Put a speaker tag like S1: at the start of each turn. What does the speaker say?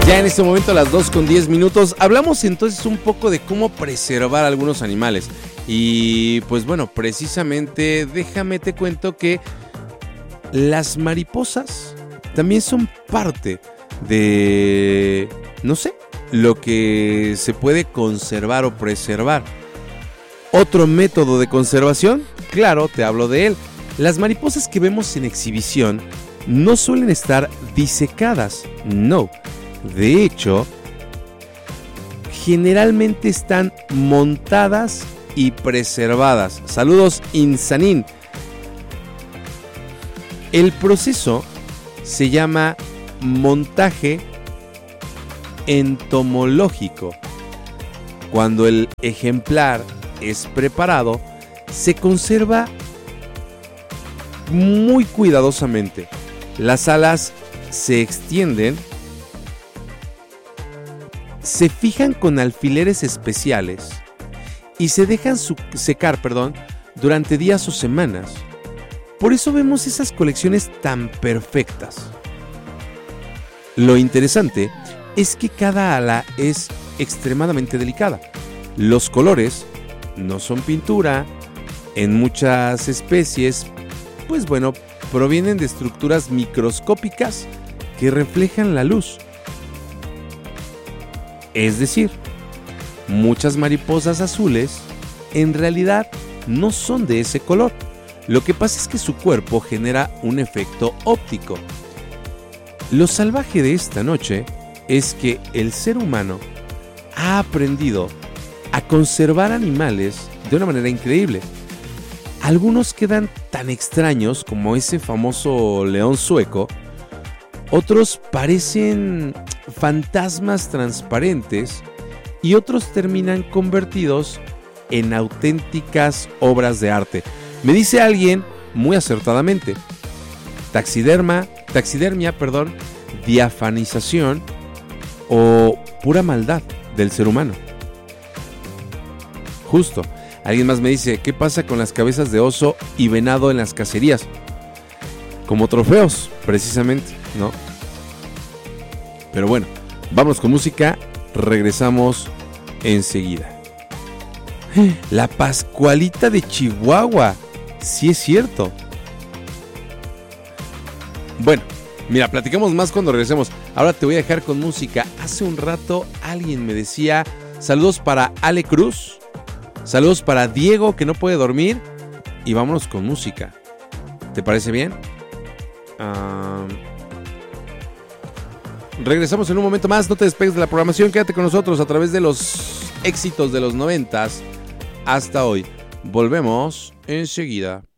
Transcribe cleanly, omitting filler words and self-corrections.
S1: Ya en este momento a las 2:10. Hablamos entonces un poco de cómo preservar algunos animales. Y pues bueno, precisamente déjame te cuento que las mariposas también son parte de, no sé, lo que se puede conservar o preservar. Otro método de conservación, claro, te hablo de él. Las mariposas que vemos en exhibición no suelen estar disecadas, no. De hecho, generalmente están montadas y preservadas. Saludos, Insanín. El proceso se llama montaje entomológico. Cuando el ejemplar es preparado, se conserva muy cuidadosamente. Las alas se extienden, se fijan con alfileres especiales y se dejan secar durante días o semanas. Por eso vemos esas colecciones tan perfectas. Lo interesante es que cada ala es extremadamente delicada. Los colores no son pintura. En muchas especies, pues bueno, provienen de estructuras microscópicas que reflejan la luz. Es decir, muchas mariposas azules en realidad no son de ese color. Lo que pasa es que su cuerpo genera un efecto óptico. Lo salvaje de esta noche es que el ser humano ha aprendido a conservar animales de una manera increíble. Algunos quedan tan extraños como ese famoso león sueco. Otros parecen fantasmas transparentes y otros terminan convertidos en auténticas obras de arte. Me dice alguien muy acertadamente: taxidermia, diafanización o pura maldad del ser humano. Justo. Alguien más me dice: ¿qué pasa con las cabezas de oso y venado en las cacerías? Como trofeos, precisamente, ¿no? Pero bueno, vamos con música, regresamos enseguida. La Pascualita de Chihuahua, sí es cierto. Bueno, mira, platicamos más cuando regresemos. Ahora te voy a dejar con música. Hace un rato alguien me decía: saludos para Ale Cruz, saludos para Diego que no puede dormir, y vámonos con música. ¿Te parece bien? Regresamos en un momento más. No te despegues de la programación, quédate con nosotros a través de los éxitos de los 90s hasta hoy. Volvemos enseguida.